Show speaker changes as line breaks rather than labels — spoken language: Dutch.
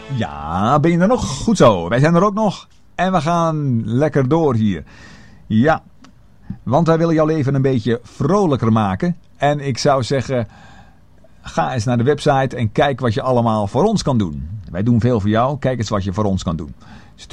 Ja, ben je er nog? Goed zo, wij zijn er ook nog. En we gaan lekker door hier. Ja, want wij willen jouw leven een beetje vrolijker maken. En ik zou zeggen, ga eens naar de website en kijk wat je allemaal voor ons kan doen. Wij doen veel voor jou, kijk eens wat je voor ons kan doen.